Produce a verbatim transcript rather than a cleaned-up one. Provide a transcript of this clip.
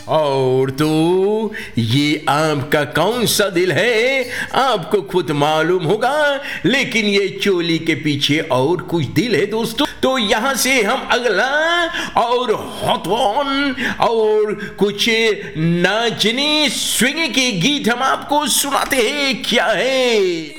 और तो ये आपका कौन सा दिल है आपको खुद मालूम होगा, लेकिन ये चोली के पीछे और कुछ दिल है दोस्तों। तो यहां से हम अगला और हॉट वन और कुछ नाचने स्विंग के गीत हम आपको सुनाते हैं। क्या है